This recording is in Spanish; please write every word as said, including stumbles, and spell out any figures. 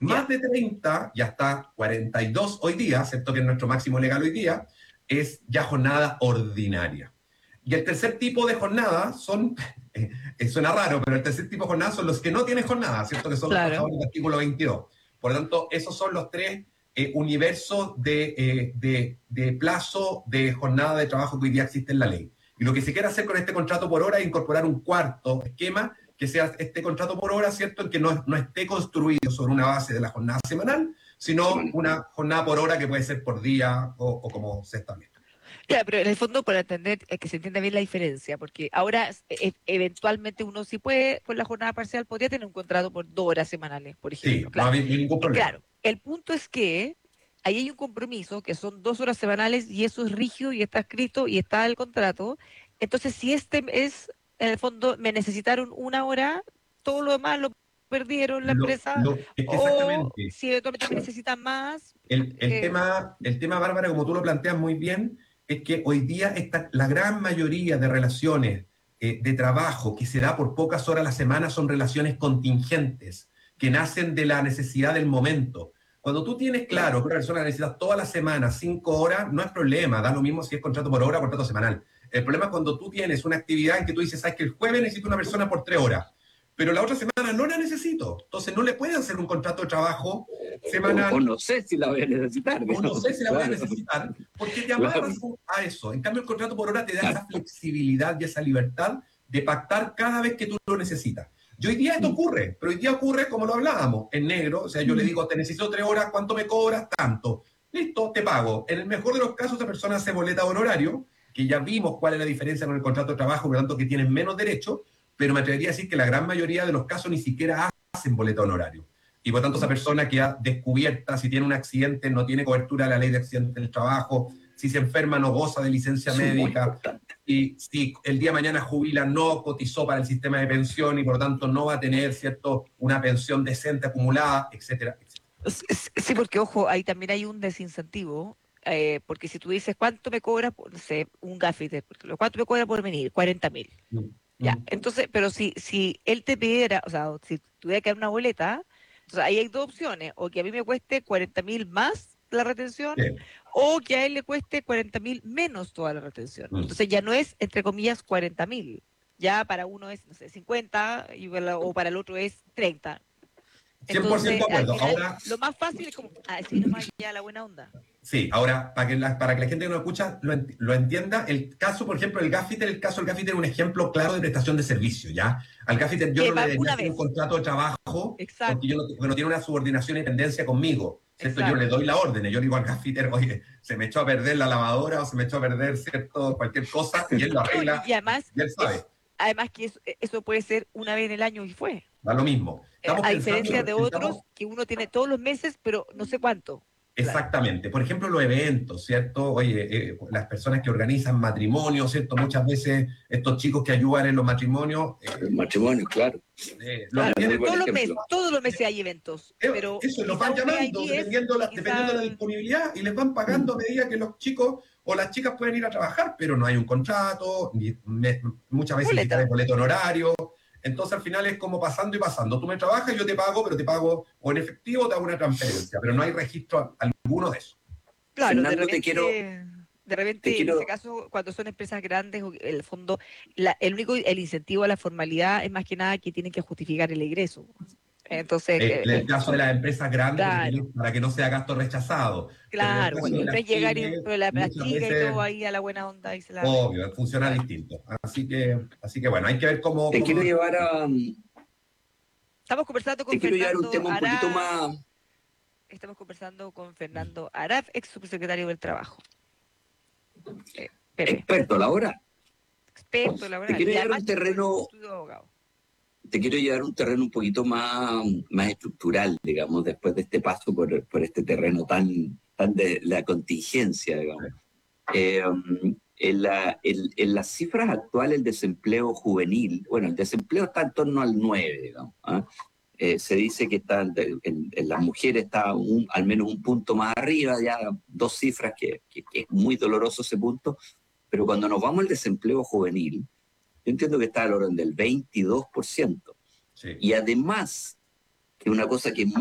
Más Ya, de treinta, ya está cuarenta y dos hoy día, ¿cierto? Que es nuestro máximo legal hoy día, es ya jornada ordinaria. Y el tercer tipo de jornada son, eh, suena raro, pero el tercer tipo de jornada son los que no tienen jornada, ¿cierto? Que son los claro. trabajadores del artículo veintidós. Por lo tanto, esos son los tres eh, universos de, eh, de, de plazo de jornada de trabajo que hoy día existe en la ley. Y lo que se quiere hacer con este contrato por hora es incorporar un cuarto esquema que sea este contrato por hora, ¿cierto? En que no, no esté construido sobre una base de la jornada semanal, sino semana. una jornada por hora que puede ser por día o, o como se establezca. Claro, pero en el fondo para entender, eh, que se entienda bien la diferencia, porque ahora eh, eventualmente uno sí puede, con la jornada parcial, podría tener un contrato por dos horas semanales, por ejemplo. Sí, no Claro. hay ningún Eh, problema. claro, el punto es que ahí hay un compromiso, que son dos horas semanales, y eso es rígido y está escrito y está el contrato. Entonces, si este es, en el fondo, me necesitaron una hora, todo lo demás lo perdieron la Lo, empresa, lo, es que o exactamente. si eventualmente me necesitan más, El, el eh, tema, el tema, Bárbara, como tú lo planteas muy bien, es que hoy día está, la gran mayoría de relaciones eh, de trabajo que se da por pocas horas a la semana son relaciones contingentes, que nacen de la necesidad del momento. Cuando tú tienes claro que una persona necesita toda la semana cinco horas, no es problema, da lo mismo si es contrato por hora o contrato semanal. El problema es cuando tú tienes una actividad en que tú dices, sabes que el jueves necesito una persona por tres horas, pero la otra semana no la necesito. Entonces no le puedes hacer un contrato de trabajo O, o semanal no sé si la voy a necesitar, o no digamos. sé si la voy a Claro, necesitar, porque te claro, amarras a eso. En cambio, el contrato por hora te da claro. esa flexibilidad y esa libertad de pactar cada vez que tú lo necesitas. Y hoy día esto ocurre, pero hoy día ocurre como lo hablábamos, en negro. O sea, yo le digo, te necesito tres horas, ¿cuánto me cobras? Tanto. Listo, te pago. En el mejor de los casos, esa persona hace boleta de honorario, que ya vimos cuál es la diferencia con el contrato de trabajo, por lo tanto, que tienen menos derechos, pero me atrevería a decir que la gran mayoría de los casos ni siquiera hacen boleta de honorario. Y por tanto, esa persona queda descubierta, si tiene un accidente, no tiene cobertura de la ley de accidentes del trabajo, si se enferma, no goza de licencia Eso es muy médica, importante. y si el día de mañana jubila, no cotizó para el sistema de pensión y por lo tanto no va a tener, ¿cierto?, una pensión decente acumulada, etcétera, etcétera. S- s- Sí, porque ojo, ahí también hay un desincentivo, eh, porque si tú dices, ¿cuánto me cobra, por, no sé, un gaffiter? Por ejemplo, ¿cuánto me cobra por venir? Cuarenta mil. Mm, Ya, mm. entonces, pero si, si él te pidiera, o sea, o si tuviera que dar una boleta, entonces ahí hay dos opciones, o que a mí me cueste cuarenta mil más la retención, Sí. o que a él le cueste cuarenta mil menos toda la retención. Mm. Entonces ya no es, entre comillas, cuarenta mil. Ya para uno es, no sé, cincuenta, y para la- o para el otro es treinta. cien por ciento Entonces, de al acuerdo. final, Ahora, lo más fácil es como, ah, sí, nomás ya la buena onda. sí, ahora, para que la, para que la gente que nos escucha lo, ent- lo entienda, el caso, por ejemplo, el gaffiter, el caso del gaffiter es un ejemplo claro de prestación de servicio, ¿ya? Al gaffiter yo Que no le va debería una hacer un vez. contrato de trabajo porque, yo Exacto, no, porque no tiene una subordinación y dependencia conmigo, ¿cierto? Yo le exacto. doy la orden, yo le digo al gaffiter, oye, se me echó a perder la lavadora o se me echó a perder, ¿cierto? Cualquier cosa y él lo No, y, arregla y además, y él sabe, es, además que eso, eso puede ser una vez en el año y fue. da lo mismo. Eh, Estamos a diferencia pensando, de estamos, otros que uno tiene todos los meses, pero no sé cuánto. Claro. exactamente. Por ejemplo, los eventos, ¿cierto? Oye, eh, las personas que organizan matrimonios, ¿cierto? Muchas veces estos chicos que ayudan en los matrimonios, El eh, matrimonio, claro. eh, los Claro, Muy tienen, buen todos los meses, ejemplo. todos los meses hay eventos, eh, pero eso, los quizá van un mes hay llamando diez dependiendo, y la, dependiendo de la quizá... disponibilidad y les van pagando a medida que los chicos o las chicas pueden ir a trabajar, pero no hay un contrato, ni, me, muchas veces ni siquiera hay Boleta. boleto honorario. Entonces al final es como pasando y pasando. Tú me trabajas, yo te pago, pero te pago o en efectivo o te hago una transferencia, pero no hay registro alguno de eso. Claro, de Fernando, te quiero, repente, de te repente, en ese quiero, caso, cuando son empresas grandes, o el fondo, la- el único, el incentivo a la formalidad es más que nada que tienen que justificar el ingreso. Entonces, Eh, que- en el que- caso de las empresas grandes, porque claro, tienen- para que no sea gasto rechazado, pero en el claro, caso bueno, de no las es llegar y pymes, pero la, la muchas chica y veces, todo ahí a la buena onda y se la... obvio, funciona Claro. distinto. Así que, así que bueno, hay que ver cómo, te quiero cómo llevar a, Estamos conversando con te quiero llevar a un Fernando tema un poquito Araf, más, estamos conversando con Fernando Araf, ex subsecretario del Trabajo, eh, P P, experto a la hora. experto Te laboral, quiero y llevar a además un tiene un terreno, estudio de abogado. te quiero llevar a un terreno un poquito más, más estructural, digamos, después de este paso por, por este terreno tan, tan de la contingencia, digamos. Eh, en, la, en, en las cifras actuales, el desempleo juvenil, bueno, el desempleo está en torno al nueve, digamos. ¿Ah? Eh, se dice que está en, en las mujeres está un, al menos un punto más arriba, ya dos cifras que, que, que es muy doloroso ese punto, pero cuando nos vamos al desempleo juvenil, yo entiendo que está al orden del veintidós por ciento. Sí. Y además, que una cosa que es